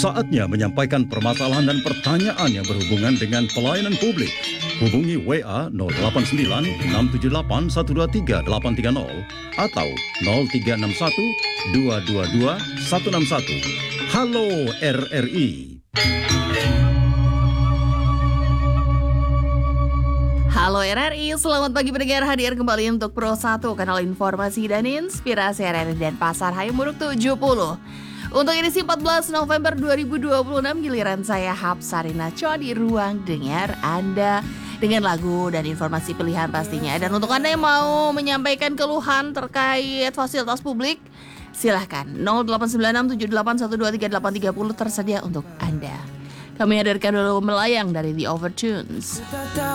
Saatnya menyampaikan permasalahan dan pertanyaan yang berhubungan dengan pelayanan publik. Hubungi WA 089 678 123 830 atau 0361 222 161. Halo RRI. Halo RRI, selamat pagi pendengar, hadir kembali untuk Pro 1, kanal informasi dan inspirasi RRI dan Pasar Hayamuruk 70. Untuk edisi 14 November 2026, giliran saya Hapsarina Cho di ruang dengar Anda dengan lagu dan informasi pilihan pastinya. Dan untuk Anda yang mau menyampaikan keluhan terkait fasilitas publik, silahkan 089678123830 tersedia untuk Anda. Kami hadirkan dulu Melayang dari The Overtunes.